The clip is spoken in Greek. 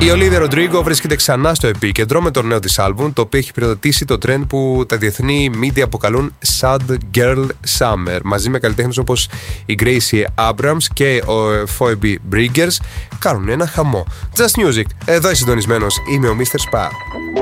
Η Olivia Rodrigo βρίσκεται ξανά στο επίκεντρο με το νέο της άλμπουμ, το οποίο έχει πυροδοτήσει το trend που τα διεθνή media αποκαλούν Sad Girl Summer. Μαζί με καλλιτέχνες όπως η Gracie Abrams και ο Phoebe Bridgers κάνουν ένα χαμό. Just Music, εδώ είσαι συντονισμένος, είμαι ο Mr. Spa.